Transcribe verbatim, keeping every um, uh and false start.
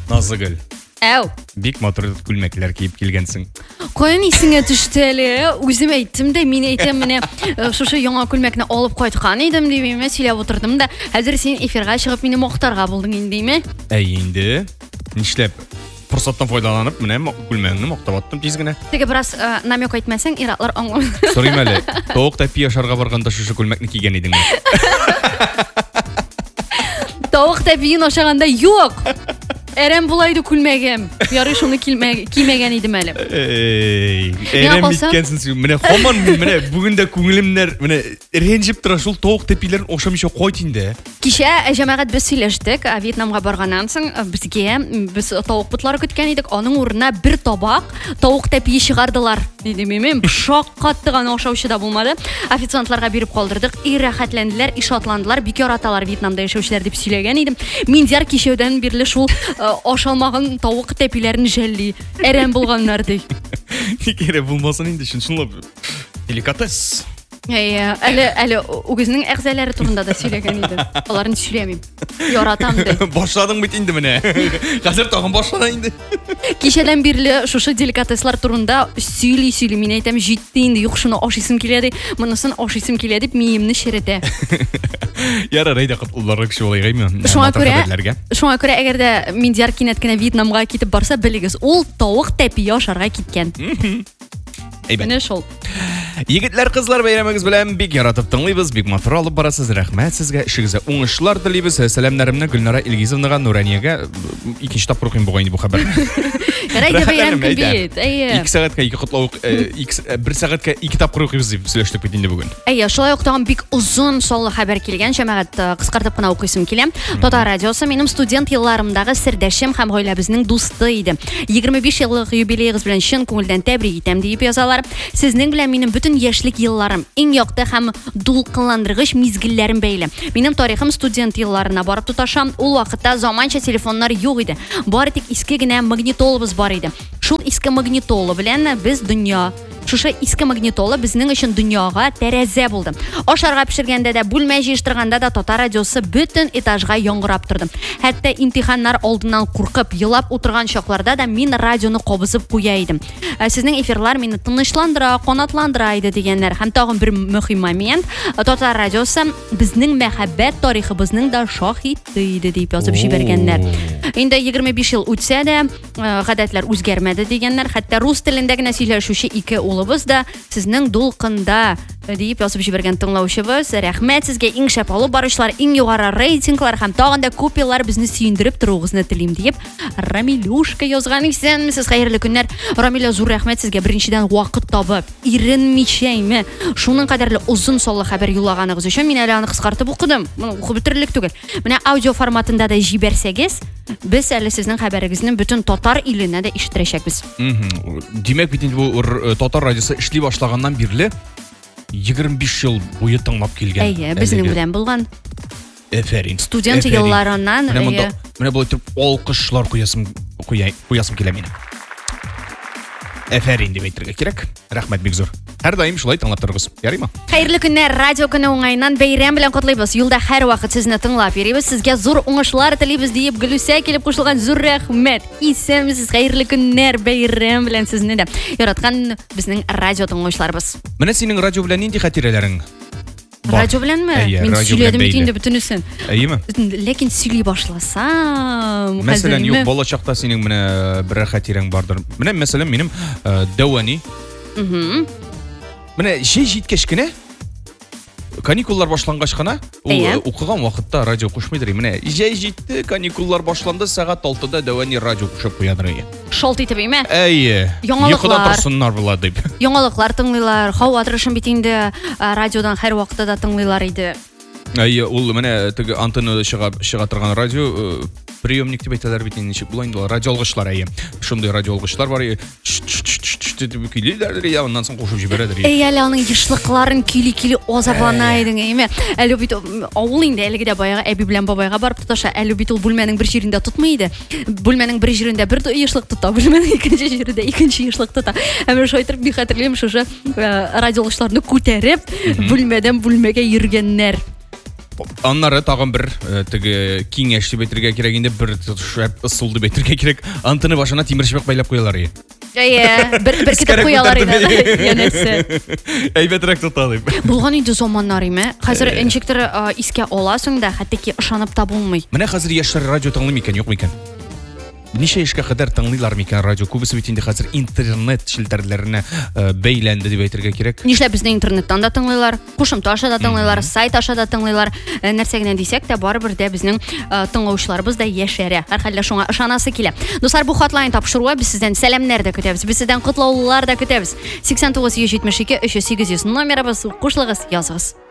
Назыгүл. Әу. Бик матур күлмәкләр киеп килгәнсең. Каян исеңә төште әле? Үзем әйттем дә, мин әйтәм менә шушы яңа күлмәкне алып кайткан идем дип мин сөйләп утырдым да, хәзер син эфирга чыгып мине мактарга булдың индеме? Әй инде. Нишләп форсаттан файдаланып менә күлмәгеңне мактап аттым тиз генә. Теге бераз намек әйтмәсәң, иратлар аңлар. Сорыйм әле. Тавык тәпи яшарга барганда шушы күлмәкне кигән идеңме? Тавык тәпиен ашаганда юк. Әрәм булайды күлмәгем. Ярый шуны кимәгән идем әле. Эй, әрәм иткәнсең син. Менә һаман менә бүген дә күңелемнәр менә ренҗеп тора шул тавык тәпиләрен ашамыйча кайт инде. Кичә җәмәгать без сөйләштек, Вьетнамга барганнан соң безгә без тавык бутлары көткән идек, аның урынына бер табак тавык тәпие чыгардылар. Диде мен шаккатты гына ашаучы да булмады. Официантларга биреп калдырдык. И рәхәтләнделәр, и шатландылар. Бик яраталар Вьетнамда яшәүчеләр дип сөйләгән идем. Миндияр кичәүдән бирле шул ашалмаган тавык тәпиләрен жәлли. Әрәм булганнар ди. Кире булмасын инде шунчылап. Деликатес. Әйе, әле әле үгезнең әгъзалары турында да сөйләгән идем. Аларны сөйләмим. Яратам ди. Башладың бит инде менә. Хәзер тагын башлана инде. Кичәдән бирле шушы деликатеслар турында сөйли сөйли мин әйтәм җитте инде, юк шуны ашыйсым килә ди, монысын ашыйсым килә дип миемне ширетә. Ярар әйдә кытлыларга кеше булайгаймы? Шуңа күрә, шуңа күрә әгәр дә Миндияр кинәт кенә Вьетнамга китеп барса, белегез, ул тавык тәпие ашарга киткән. Менә шул. Егетләр, кызлар, бәйрәмегез белән бик яратып тыңлыйбыз, бик матур алып барасыз. Рәхмәт сезгә, эшегезгә уңышлар телибез. Сәламнәремне Гөлнара Илгизовнага, Нураниягә икенче тапкыр укыйм бугай инде бу хәбәр. Ярый да бәйрәм көн бит. Әйе. ике сәгатькә ике котлау, бер сәгатькә ике тапкыр укыйбыз дип сөйләштек бит инде бүген. Әйе, шулай ук тагын бик озын сонлы хәбәр килгән, җәмәгать кыскартып кына укыйсым килә. Татар радиосы минем студент елларымдагы сердәшем һәм гаиләбезнең дусты иде. егерме биш еллык юбилеегыз белән чын күңелдән тәбрик итәм дип язалар. Сезнең белән минем бөтен яшьлек елларым, иң якты һәм дулкынландыргыч мизгелләрем бәйле. Минем тарихым студент елларына барып тоташа. Ул вакытта заманча телефоннар юк иде. Бары тик иске генә магнитолабыз бар иде. Шул иске магнитола белән без дөнья Шушы иске магнитола безнең өчен дөньяга тәрәзә булды. Ашарга пешергәндә дә, бүлмә җыештырганда да Татар радиосы бөтен этажга яңгырап торды. Хәтта имтиханнар алдыннан куркып, елап утырган чакларда да мин радионы кабызып куя идем. Сезнең эфирлар мине тынычландыра, канатландыра иде дигәннәр. Һәм тагын бер мөһим момент, Татар радиосы безнең мәхәббәт тарихыбызның да шаһиты иде дип язып җибәргәннәр. Инде егерме биш ел үтсә дә, гадәтләр үзгәрмәде дигәннәр. Хәтта рус телендә генә сөйләшүче ике улыбыз да сезнең дулкында дип язып җибәргән тыңлаучыбыз. Рәхмәт сезгә, иң шәп алып баручылар, иң югары рейтинглар һәм тагын да күп еллар безне сөендереп торуыгызны телим дип Рамилюшка язган икән. Сез хәерле көннәр. Рамиля, зур рәхмәт сезгә, беренчедән вакыт табып, иренмичәйме шуның кадәрле озын соллы хәбәр юллаганыгыз өчен. Мин әле аны кыскартып укыдым. Моны укып бетерлек түгел. Менә аудио форматында да җибәрсәгез, без әле сезнең хәбәрегезне бөтен татар иленә дә ишеттерәчәкбез. Димәк бит инде бу Татар радиосы эшли башлаганнан бирле егерме биш ел буе тыңлап килгән. Әйе, безнең белән булган. Афәрин. Студент елларыннан, әйе. Менә бу итеп алкышлар куясым, куясым килә минем. Афәрин дип әйтергә кирәк. Рәхмәт бик зур. Һәр даим шулай тыңлап торыгыз. Ярыймы? Хәерле көннәр, радио көне уңайнан бәйрәм белән котлыйбыз. Юлда һәр вакыт сезне тыңлап йөрибез. Сезгә зур уңышлар телибез дип Гөлүсә килеп кушылган, зур рәхмәт. Исәнмесез, хәерле көннәр, бәйрәм белән сезне дә яраткан безнең радио тыңлаучыларыбыз. Менә синең радио белән нинди хатирәләрең? Радио беләнме? Мин сөйләдем бит инде бөтенесен. Әйеме? Ләкин сөйли башласам, мәсәлән, юк, бала чакта синең менә бер хатирең бардыр. Менә мәсәлән, минем Дәвани. Мм. Менә җәй җиткәч кенә, каникуллар башлангач кына, ул укыган вакытта радио кушмыйдыр. Менә җәй җитте, каникуллар башланды, сәгать алтыда Дәвани радио кушып куядыр. Шалт итеп име? Әйе. Йокыда торсыннар була дип. Яңалыклар тыңлыйлар, һава торышын бит инде радиодан һәр вакытта да тыңлыйлар иде. Әйе, ул менә теге антенна чыга чыга торган радио приемник дип әйтәләр бит инде, ничек була инде, радио алгычлар, әйе. Шундый радио алгычлар бар, дип көйлиләр, я моннан соң кушып җибәрәдер. Әй, әле аның ешлыкларын көйли-көйли азаплана идең, әйме. Әле бит авыл инде, әлеге дә баягы әби белән бабайга барып тоташа, әле бит ул бүлмәнең бер җирендә тотмый иде. Бүлмәнең бер җирендә бер ешлык тота, бүлмәнең икенче җирендә икенче ешлык тота. Һәм шайтыр бик хәтерлим, шушы радио алгычларны күтәреп, бүлмәдән бүлмәгә йөргәннәр. Аннары тагын бер теге киңәш дип әйтергә кирәк инде, бер шәп ысул дип әйтергә кирәк. Антыны башына тимер чыбык бәйләп куялар иде. Әйе, бер бер китеп куялар иде. Янәсе. Әйбәтрәк тота дип. Булган инде заманнар име. Хәзер ничектер искә аласың да, хәтта ышанып та булмый. Менә хәзер яшьләр радио тыңлый микән, юк микән? Ничә яшькә кадәр тыңлыйлар микән радио? Күбесе бит инде хәзер интернет челтәрләренә бәйләнде дип әйтергә кирәк. Нишләп безне интернеттан да тыңлыйлар, кушымта аша да тыңлыйлар, сайт аша да тыңлыйлар. Нәрсә генә дисәк тә барыбер дә безнең тыңлаучыларыбыз да яшәрә. Һәрхәлдә шуңа ышанасы килә. Дуслар, бу хатлайн тапшыруы без сездән сәламнәр дә көтәбез. Без сездән котлаулар да көтәбез. сиксән тугыз йөз җитмеш ике өч йөз сигез йөз номерыбыз, кушылыгыз, языгыз.